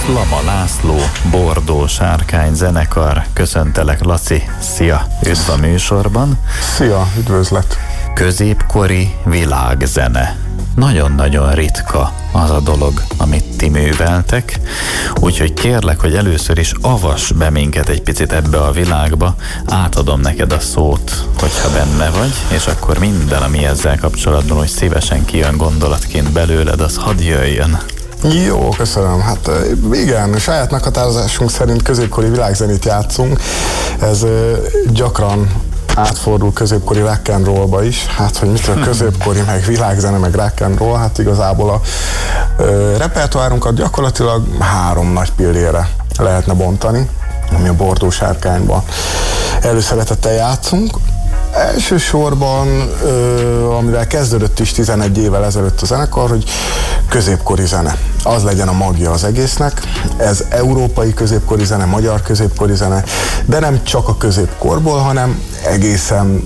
Szlama László, Bordó Sárkány zenekar. Köszöntelek, Laci. Szia, üdv a műsorban. Szia, üdvözlet. Középkori világzene. Nagyon-nagyon ritka az a dolog, amit ti műveltek, úgyhogy kérlek, hogy először is avass be minket egy picit ebbe a világba, átadom neked a szót, hogyha benne vagy, és akkor minden, ami ezzel kapcsolatban, hogy szívesen kijön gondolatként belőled, az hadd jöjjön. Jó, köszönöm. Hát igen, saját meghatározásunk szerint középkori világzenét játszunk. Ez gyakran átfordul középkori rock and rollba is. Hát, hogy mitől középkori, meg világzene, meg rock and roll, hát igazából a repertoárunkat gyakorlatilag 3 nagy pillére lehetne bontani, ami a Bordó Sárkányban előszeretettel játszunk. Elsősorban, amivel kezdődött is 11 évvel ezelőtt a zenekar, hogy középkori zene. Az legyen a magja az egésznek. Ez európai középkori zene, magyar középkori zene, de nem csak a középkorból, hanem egészen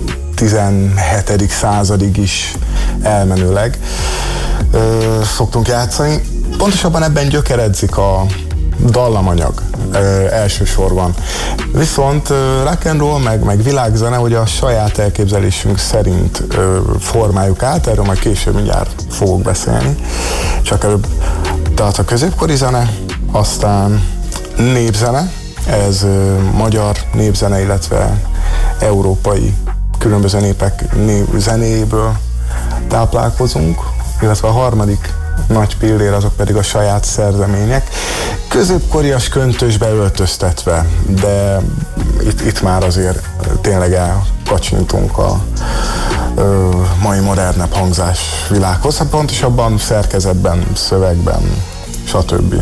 17. századig is elmenőleg szoktunk játszani. Pontosabban ebben gyökeredzik a dallamanyag elsősorban. Viszont rock and roll, meg világzene, hogy a saját elképzelésünk szerint formáljuk át, erről majd később mindjárt fogok beszélni. Csak előbb, tehát a középkori zene, aztán népzene, ez magyar népzene, illetve európai különböző népek zenéből táplálkozunk, illetve a harmadik nagy pillér azok pedig a saját szerzemények, középkorias köntösbe öltöztetve, de itt már azért tényleg elkacsintunk a mai modernebb hangzás világhoz, hát pontosabban szerkezetben, szövegben, stb.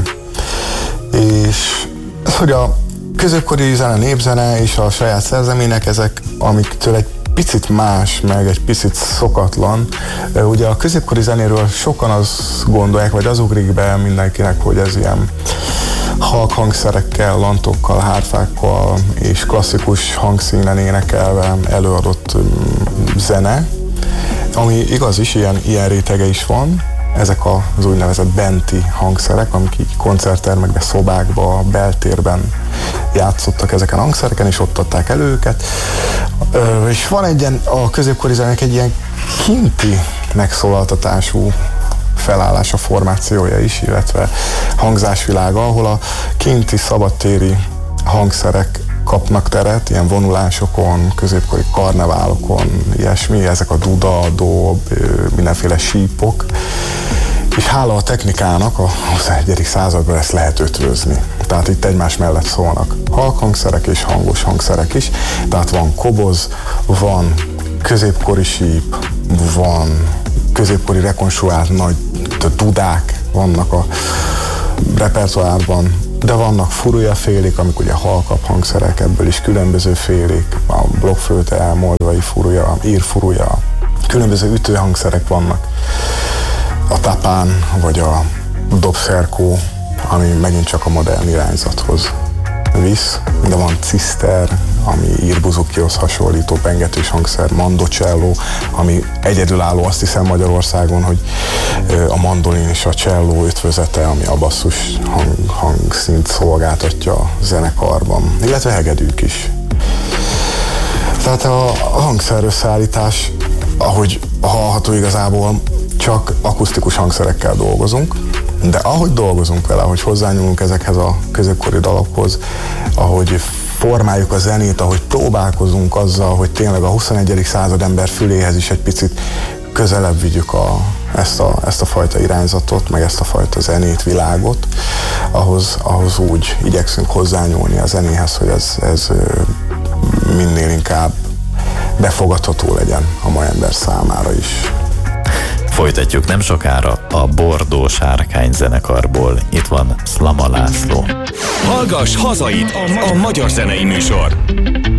És ez, hogy a középkori zene, népzene és a saját szerzemények, ezek, amiktől egy picit más, meg egy picit szokatlan. Ugye a középkori zenéről sokan azt gondolják, vagy az ugrik be mindenkinek, hogy ez ilyen halk hangszerekkel, lantokkal, hárfákkal és klasszikus hangszínen énekelve előadott zene, ami igaz is, ilyen rétege is van. Ezek az úgynevezett benti hangszerek, amik így koncerttermekben, szobákba, beltérben játszottak ezeken a hangszereken, és ott adták elő őket. És van a középkori zenének egy ilyen kinti megszólaltatású felállása, formációja is, illetve hangzásvilága, ahol a kinti szabadtéri hangszerek kapnak teret, ilyen vonulásokon, középkori karneválokon, ilyesmi, ezek a duda, dob, mindenféle sípok. És hála a technikának a 21. században ezt lehet ötvözni. Tehát itt egymás mellett szólnak halk hangszerek és hangos hangszerek is. Tehát van koboz, van középkori síp, van középkori rekonstruált nagy dudák vannak a repertoárban, de vannak furujafélék, amik ugye halkabb hangszerek, ebből is különböző félék, a blokkflöte, moldvai furuja, írfuruja, különböző ütőhangszerek vannak. A tapán, vagy a dobszerkó, ami megint csak a modern irányzathoz visz, de van ciszter, ami írbuzukihoz hasonlító pengetős hangszer, mandocello, ami egyedülálló, azt hiszem Magyarországon, hogy a mandolin és a cello ötvözete, ami a basszus hangszínt szolgáltatja a zenekarban, illetve hegedűk is. Tehát a hangszer összeállítás, ahogy hallható, igazából csak akusztikus hangszerekkel dolgozunk, de ahogy dolgozunk vele, ahogy hozzányúlunk ezekhez a középkori dalokhoz, ahogy formáljuk a zenét, ahogy próbálkozunk azzal, hogy tényleg a 21. század ember füléhez is egy picit közelebb vigyük ezt a fajta irányzatot, meg ezt a fajta zenét, világot, ahhoz úgy igyekszünk hozzányúlni a zenéhez, hogy ez minél inkább befogadható legyen a mai ember számára is. Folytatjuk nem sokára a Bordó Sárkány zenekarból. Itt van Szlama László. Hallgass hazait, a magyar zenei műsor.